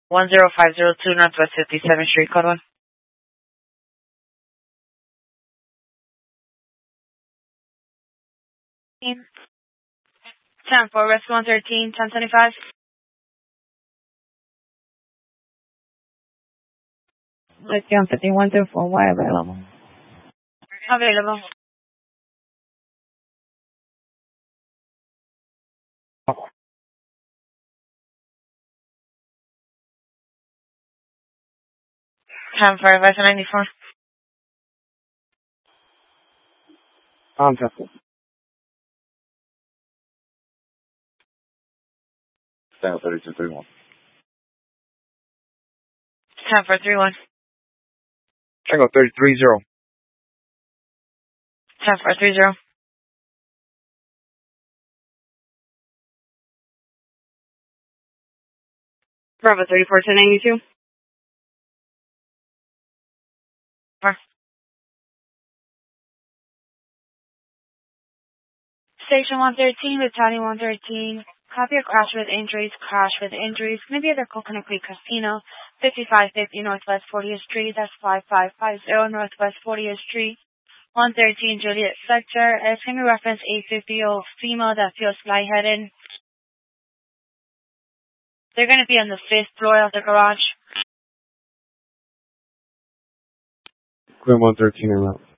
10502 Northwest 57th Street, code 1. 10 for Rescue 113, 1075. Rescue 113, 124, why available? Available. Time for advice 94. Testing. Stand 3231. Time for 31. Tango 330. Time for 30. Bravo 34, 1092. Station 113, Battalion 113. Copy of crash with injuries, crash with injuries. Maybe at the Coconut Creek Casino, 5550 Northwest 40th Street. That's 5550 Northwest 40th Street. 113 Juliet Sector. It's going to reference 850 female that feels lightheaded. They're going to be on the 5th floor of the garage. Quinn 113 in route.